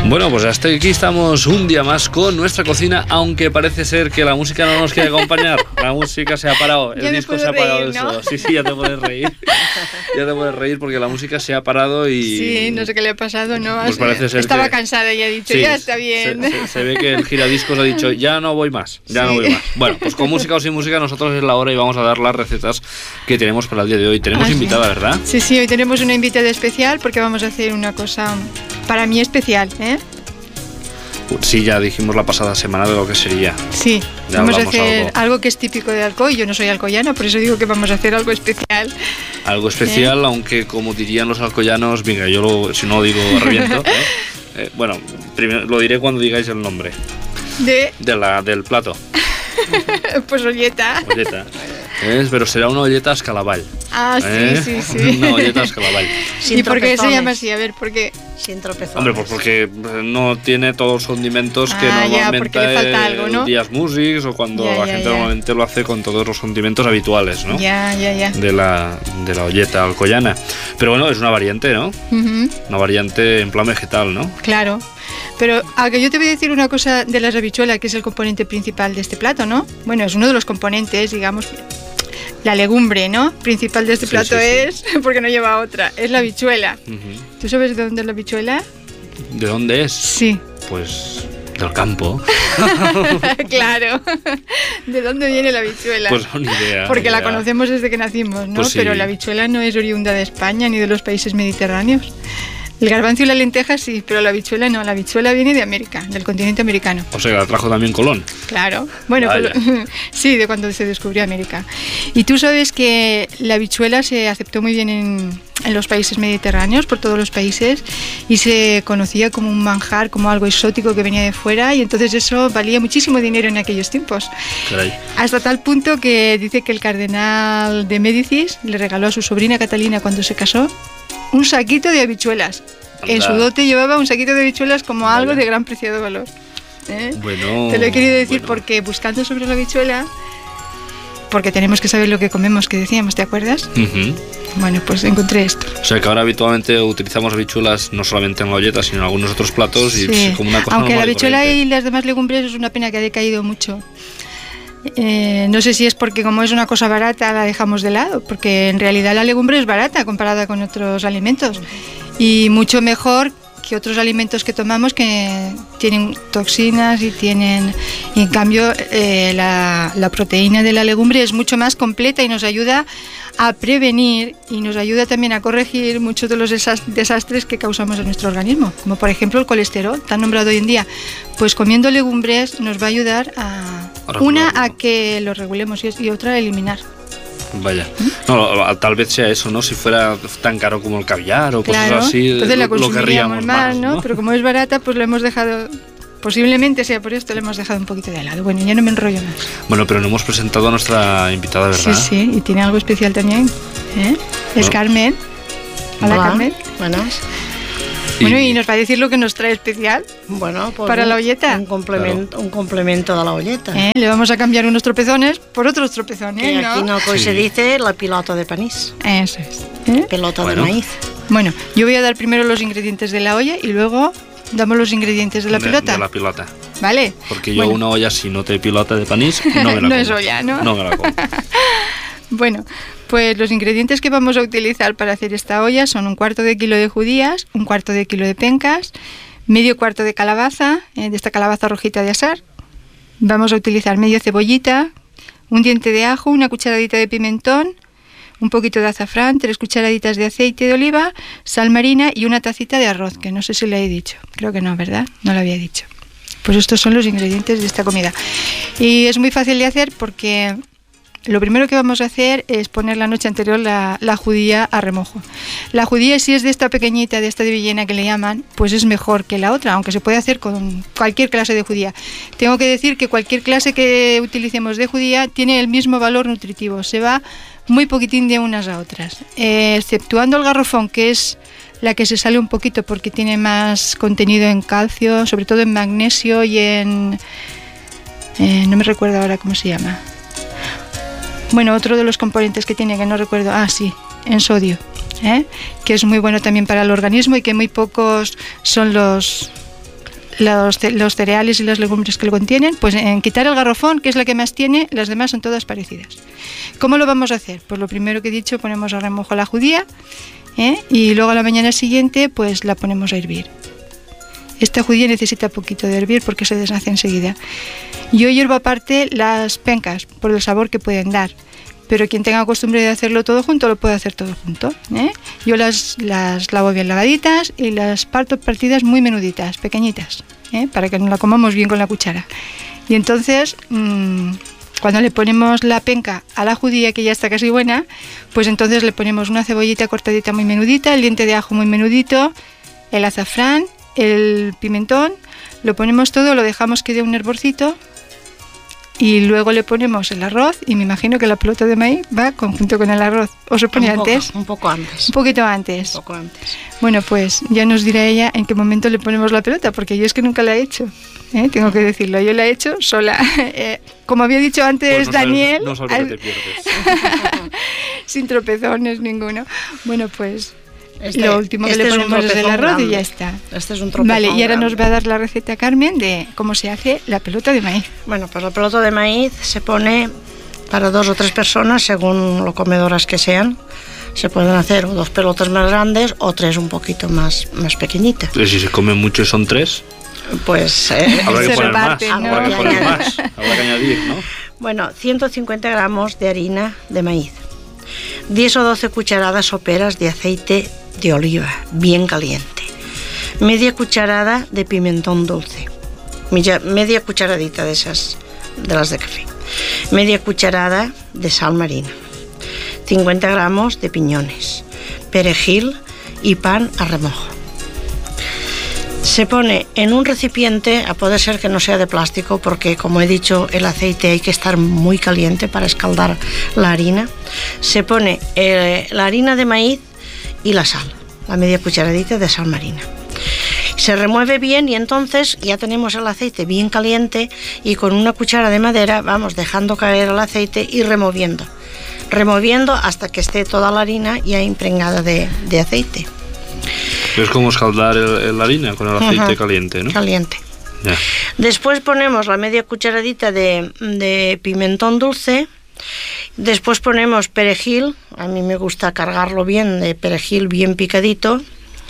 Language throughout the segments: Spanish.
Bueno, pues hasta aquí estamos un día más con nuestra cocina, aunque parece ser que la música no nos quiere acompañar. La música se ha parado, el disco se ha parado del todo. Sí, ya te puedes reír. Ya te puedes reír porque la música se ha parado y... Sí, no sé qué le ha pasado, ¿no? Pues parece ser estaba que... cansada y ha dicho, sí, ya está bien. Se ve que el giradiscos ha dicho, ya no voy más, no voy más. Bueno, pues con música o sin música nosotros es la hora y vamos a dar las recetas que tenemos para el día de hoy. Tenemos invitada, ¿verdad? Sí, hoy tenemos una invitada especial porque vamos a hacer una cosa para mí especial, ¿eh? Sí, ya dijimos la pasada semana de lo que sería. Sí, ya vamos a hacer algo que es típico de Alcoy. Yo no soy alcoyana, por eso digo que vamos a hacer algo especial. Algo especial, aunque como dirían los alcoyanos, venga, si no lo digo reviento. Bueno, primero lo diré cuando digáis el nombre. Del plato. Pues olleta. Pero será una olleta escalaval. Sí. Una olleta escalaval. ¿Y por qué se llama así? A ver, ¿por qué? Sin tropezones. Hombre, pues porque no tiene todos los condimentos que normalmente le falta algo, ¿no? Días Musics o cuando la gente normalmente lo hace con todos los condimentos habituales, ¿no? Ya. De la olleta alcoyana. Pero bueno, es una variante, ¿no? Uh-huh. Una variante en plan vegetal, ¿no? Claro. Pero aunque yo te voy a decir una cosa de las habichuelas, que es el componente principal de este plato, ¿no? Bueno, es uno de los componentes, digamos, la legumbre, ¿no? Principal de este plato es, porque no lleva otra, es la habichuela. Uh-huh. ¿Tú sabes de dónde es la habichuela? ¿De dónde es? Sí. Pues del campo. Claro. ¿De dónde viene la habichuela? Pues no, ni idea. Porque la conocemos desde que nacimos, ¿no? Pues sí. Pero la habichuela no es oriunda de España ni de los países mediterráneos. El garbanzo y la lenteja sí, pero la habichuela no. La habichuela viene de América, del continente americano. O sea, la trajo también Colón. Claro. Bueno, sí, de cuando se descubrió América. Y tú sabes que la habichuela se aceptó muy bien en los países mediterráneos, por todos los países, y se conocía como un manjar, como algo exótico que venía de fuera, y entonces eso valía muchísimo dinero en aquellos tiempos. Caray. Hasta tal punto que dice que el cardenal de Médicis le regaló a su sobrina Catalina cuando se casó un saquito de habichuelas. Anda. En su dote llevaba un saquito de habichuelas como algo de gran preciado valor. Bueno, te lo he querido decir porque buscando sobre la habichuela, porque tenemos que saber lo que comemos, que decíamos, ¿te acuerdas? Uh-huh. Bueno, pues encontré esto. O sea que ahora habitualmente utilizamos habichuelas no solamente en la olleta, sino en algunos otros platos y como una cosa. Aunque la habichuela y las demás legumbres es una pena que ha decaído mucho. No sé si es porque como es una cosa barata la dejamos de lado, porque en realidad la legumbre es barata comparada con otros alimentos y mucho mejor que otros alimentos que tomamos que tienen toxinas y en cambio la proteína de la legumbre es mucho más completa y nos ayuda a prevenir y nos ayuda también a corregir muchos de los desastres que causamos en nuestro organismo, como por ejemplo el colesterol, tan nombrado hoy en día. Pues comiendo legumbres nos va a ayudar a que lo regulemos y otra a eliminar. Vaya, no, tal vez sea eso, ¿no? Si fuera tan caro como el caviar o claro, cosas así, entonces la lo querríamos más, ¿no? Pero como es barata, pues lo hemos dejado. Posiblemente sea por esto, lo hemos dejado un poquito de lado. Bueno, ya no me enrollo más. Bueno, pero no hemos presentado a nuestra invitada, ¿verdad? Sí, y tiene algo especial también. Es Carmen. Hola, Carmen. Buenas. Bueno, y nos va a decir lo que nos trae especial. Bueno, pues para la olleta. Un complemento de la olleta. Le vamos a cambiar unos tropezones por otros tropezones, que aquí no se dice la pilota de panís. Eso es. Pelota de maíz. Bueno, yo voy a dar primero los ingredientes de la olla y luego damos los ingredientes de la pilota. De la pilota. ¿Vale? Porque yo una olla si no te pilota de panís no me la como. No es olla, ¿no? No me la como. Bueno, pues los ingredientes que vamos a utilizar para hacer esta olla son 1/4 kilo de judías, 1/4 kilo de pencas, medio cuarto de calabaza, de esta calabaza rojita de asar. Vamos a utilizar medio cebollita, un diente de ajo, una cucharadita de pimentón, un poquito de azafrán, 3 cucharaditas de aceite de oliva, sal marina y una tacita de arroz, que no sé si le he dicho. Creo que no, ¿verdad? No lo había dicho. Pues estos son los ingredientes de esta comida. Y es muy fácil de hacer porque lo primero que vamos a hacer es poner la noche anterior la judía a remojo. La judía, si es de esta pequeñita, de esta de Villena que le llaman, pues es mejor que la otra, aunque se puede hacer con cualquier clase de judía. Tengo que decir que cualquier clase que utilicemos de judía tiene el mismo valor nutritivo, se va muy poquitín de unas a otras, exceptuando el garrofón, que es la que se sale un poquito porque tiene más contenido en calcio, sobre todo en magnesio y en... no me recuerdo ahora cómo se llama. Bueno, otro de los componentes que tiene, que no recuerdo, en sodio, que es muy bueno también para el organismo y que muy pocos son los los cereales y las legumbres que lo contienen, pues en quitar el garrofón, que es la que más tiene, las demás son todas parecidas. ¿Cómo lo vamos a hacer? Pues lo primero que he dicho, ponemos a remojo la judía, y luego a la mañana siguiente pues la ponemos a hervir. Esta judía necesita poquito de hervir porque se deshace enseguida. Yo hiervo aparte las pencas por el sabor que pueden dar, pero quien tenga costumbre de hacerlo todo junto lo puede hacer todo junto. Yo las lavo bien lavaditas y las parto partidas muy menuditas, pequeñitas, para que nos la comamos bien con la cuchara. Y entonces, cuando le ponemos la penca a la judía, que ya está casi buena, pues entonces le ponemos una cebollita cortadita muy menudita, el diente de ajo muy menudito, el azafrán, el pimentón, lo ponemos todo, lo dejamos que dé un hervorcito y luego le ponemos el arroz y me imagino que la pelota de maíz va junto con el arroz. ¿O se pone antes? Un poco antes. Un poquito antes. Un poco antes. Bueno, pues ya nos dirá ella en qué momento le ponemos la pelota, porque yo es que nunca la he hecho. Tengo que decirlo, yo la he hecho sola. Como había dicho antes pues Daniel, no sabes lo que te pierdes. Sin tropezones ninguno. Bueno, pues lo último que le ponemos es el arroz grande. Y ya está. Este es un tropezón. Vale, y ahora grande. nos va a dar la receta Carmen de cómo se hace la pelota de maíz. Bueno, pues la pelota de maíz se pone para 2 o 3 personas, según lo comedoras que sean. Se pueden hacer o 2 pelotas más grandes o 3 un poquito más pequeñitas. ¿Y si se comen mucho y son 3? Pues habrá que poner más, ¿no? habrá que poner más, habrá que añadir, ¿no? Bueno, 150 gramos de harina de maíz, 10 o 12 cucharadas soperas de aceite de oliva bien caliente, media cucharada de pimentón dulce, media cucharadita de esas, de las de café, media cucharada de sal marina, 50 gramos de piñones, perejil y pan a remojo. Se pone en un recipiente, a poder ser que no sea de plástico, porque como he dicho, el aceite hay que estar muy caliente para escaldar la harina. Se pone la harina de maíz y la sal, la media cucharadita de sal marina. Se remueve bien y entonces ya tenemos el aceite bien caliente y con una cuchara de madera vamos dejando caer el aceite y removiendo hasta que esté toda la harina ya impregnada de aceite. Es como escaldar la harina con el aceite caliente, ¿no? Caliente. Ya. Después ponemos la media cucharadita de pimentón dulce. Después ponemos perejil. A mí me gusta cargarlo bien, de perejil bien picadito.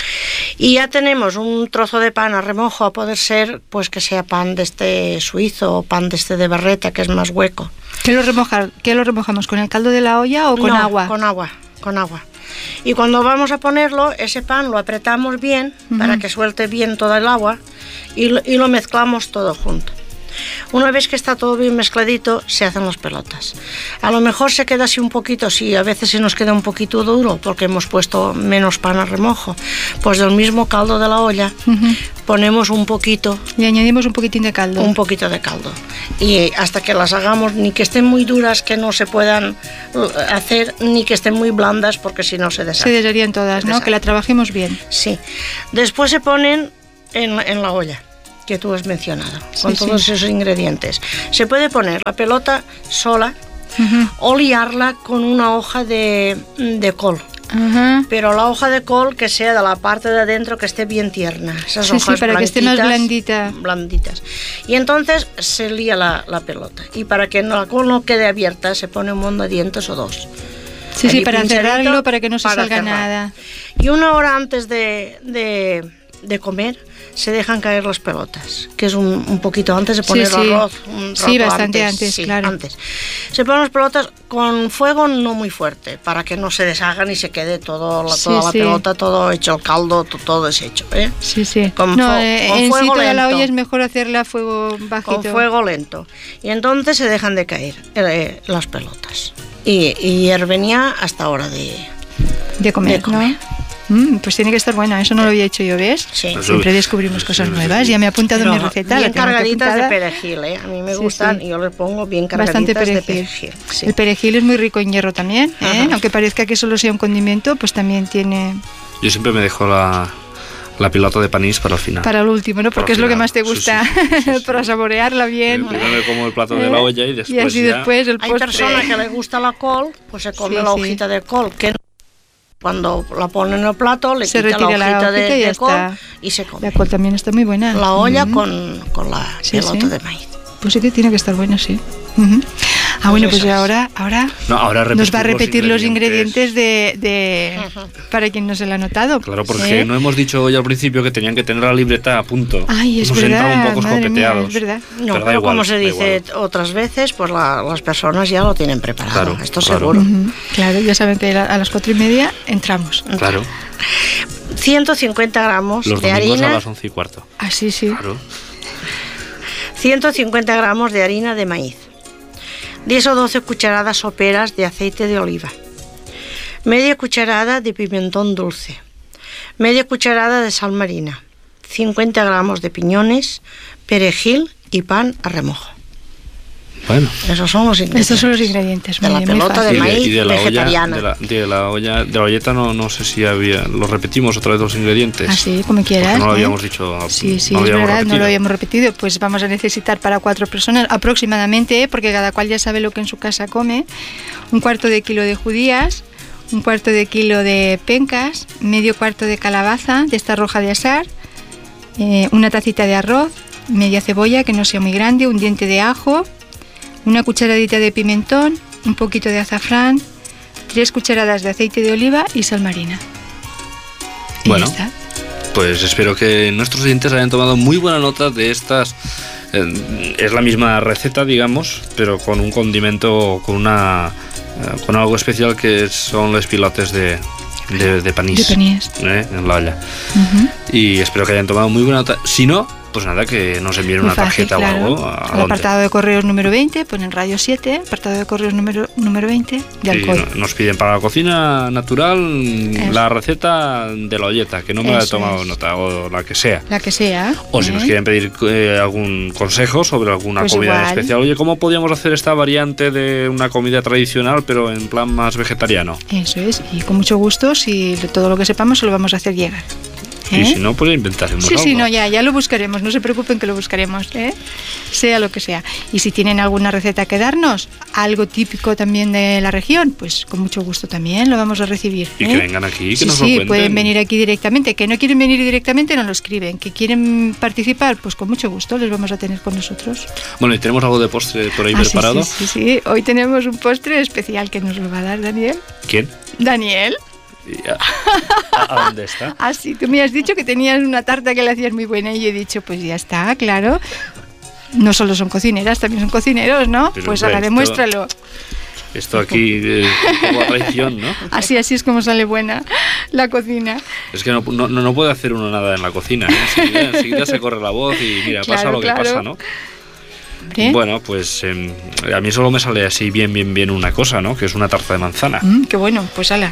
Y ya tenemos un trozo de pan a remojo, a poder ser pues que sea pan de este suizo o pan de este de barreta, que es más hueco. ¿Qué lo remojamos? ¿Con el caldo de la olla o con agua? Con agua. Y cuando vamos a ponerlo, ese pan lo apretamos bien para que suelte bien toda el agua y lo mezclamos todo junto. Una vez que está todo bien mezcladito, se hacen las pelotas. A lo mejor se queda así un poquito, sí, a veces se nos queda un poquito duro porque hemos puesto menos pan a remojo. Pues del mismo caldo de la olla ponemos un poquito. Le añadimos un poquitín de caldo. Un poquito de caldo. Y hasta que las hagamos, ni que estén muy duras, que no se puedan hacer, ni que estén muy blandas, porque si no se deshacen. Se desharían todas, ¿no? Que la trabajemos bien. Sí. Después se ponen en la olla que tú has mencionado, con todos esos ingredientes. Se puede poner la pelota sola o liarla con una hoja de col. Pero la hoja de col que sea de la parte de adentro, que esté bien tierna. Esas hojas para que esté más blandita. Blanditas. Y entonces se lía la pelota. Y para que la col no quede abierta, se pone un mondadientes o 2. Sí, para cerrarlo, para que no se salga nada. Y 1 hora antes de comer, se dejan caer las pelotas, que es un poquito antes de poner el arroz. Sí, bastante antes, claro. Antes. Se ponen las pelotas con fuego no muy fuerte, para que no se deshagan y se quede toda la pelota, todo hecho, el caldo, todo deshecho. Sí. Con fuego lento. La olla es mejor hacerla a fuego bajito. Con fuego lento. Y entonces se dejan de caer las pelotas. Y hierven ya hasta hora de comer. ¿no? Pues tiene que estar buena, eso no lo había hecho yo, ¿ves? Sí. Siempre descubrimos cosas nuevas. Ya me he apuntado en mi receta. Bien cargaditas de perejil, A mí me gustan y yo le pongo bien cargaditas de perejil. Sí. El perejil es muy rico en hierro también, aunque parezca que solo sea un condimento, pues también tiene... Yo siempre me dejo la pilota de panís para el final. Para el último, ¿no? Porque es lo que más te gusta, sí. Para saborearla bien. Primero me como el plato de la olla y después y así ya... después el postre. Hay personas que les gusta la col, pues se come la hojita de col, que cuando la ponen en el plato, le se quita retira la hojita de col está. y se come. La col también está muy buena. La olla con la pelota de maíz. Pues sí que tiene que estar buena, sí. Bueno, pues ahora nos va a repetir los ingredientes para quien no se lo ha notado. Claro, porque no hemos dicho hoy al principio que tenían que tener la libreta a punto. Ay, es Nos verdad, entrado un poco madre escopeteados. mía, es verdad. No, pero igual, como se dice otras veces, pues las personas ya lo tienen preparado. Claro, esto seguro. Claro, ya saben que a las 4:30 entramos. Claro. 150 gramos los de harina. A las 11:15. Ah, sí. Claro. 150 gramos de harina de maíz. 10 o 12 cucharadas soperas de aceite de oliva. Media cucharada de pimentón dulce. Media cucharada de sal marina. 50 gramos de piñones, perejil y pan a remojo. Bueno. Esos son los ingredientes. Estos son los ingredientes. De la pelota de maíz y de la vegetariana. Olla, de la olleta no sé si había... Lo repetimos otra vez los ingredientes. Ah, sí, como quieras. Porque no lo habíamos dicho. Sí, es verdad, no lo habíamos repetido. Pues vamos a necesitar para 4 personas aproximadamente, porque cada cual ya sabe lo que en su casa come, 1/4 de kilo de judías, 1/4 de kilo de pencas, medio cuarto de calabaza de esta roja de asar, una tacita de arroz, media cebolla que no sea muy grande, un diente de ajo, una cucharadita de pimentón, un poquito de azafrán, 3 cucharadas de aceite de oliva y sal marina. Y bueno, ya está. Pues espero que nuestros oyentes hayan tomado muy buena nota de estas. Es la misma receta, digamos, pero con un condimento, con algo especial que son los pilotes de panís. De panís. En la olla. Uh-huh. Y espero que hayan tomado muy buena nota. Si no, pues nada, que nos envíen una tarjeta o algo. Al apartado de correos número 20, ponen Radio 7, apartado de correos número 20 de Alcoy. Nos piden para la cocina natural la receta de la olleta, que no me la he tomado nota, o la que sea. La que sea. O si nos quieren pedir algún consejo sobre alguna comida en especial. Oye, ¿cómo podríamos hacer esta variante de una comida tradicional, pero en plan más vegetariano? Eso es, y con mucho gusto, si todo lo que sepamos se lo vamos a hacer llegar. Y si no, pues inventaremos algo. Sí, no, ya lo buscaremos, no se preocupen que lo buscaremos, sea lo que sea. Y si tienen alguna receta que darnos, algo típico también de la región, pues con mucho gusto también lo vamos a recibir. Y que vengan aquí, que nos lo cuenten. Sí, pueden venir aquí directamente. Que no quieren venir directamente, nos lo escriben. Que quieren participar, pues con mucho gusto les vamos a tener con nosotros. Bueno, ¿y tenemos algo de postre por ahí preparado? Sí, hoy tenemos un postre especial que nos lo va a dar Daniel. ¿Quién? Daniel. ¿A dónde está? Ah, sí, tú me has dicho que tenías una tarta que le hacías muy buena y yo he dicho, pues ya está, claro. No solo son cocineras, también son cocineros, ¿no? Pero pues ahora demuéstralo. Esto aquí como traición, ¿no? Así es como sale buena la cocina. Es que no puede hacer uno nada en la cocina, ¿eh? Enseguida se corre la voz y mira, pasa lo que pasa, ¿no? Bueno, pues a mí solo me sale así bien una cosa, ¿no? Que es una tarta de manzana. Qué bueno, pues ala.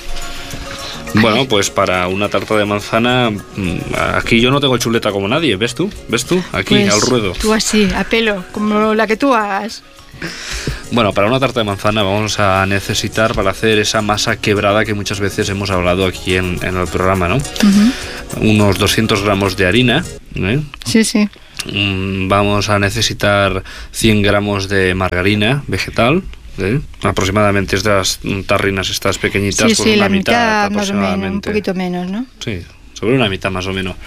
Bueno, pues para una tarta de manzana, aquí yo no tengo chuleta como nadie, ¿ves tú? Aquí, pues al ruedo. Tú así, a pelo, como la que tú hagas. Bueno, para una tarta de manzana vamos a necesitar, para hacer esa masa quebrada que muchas veces hemos hablado aquí en el programa, ¿no? Uh-huh. Unos 200 gramos de harina, ¿eh? Sí. Vamos a necesitar 100 gramos de margarina vegetal, aproximadamente estas tarrinas estas pequeñitas, sí, una la mitad más o menos, un poquito menos, ¿no? Sí, sobre una mitad más o menos.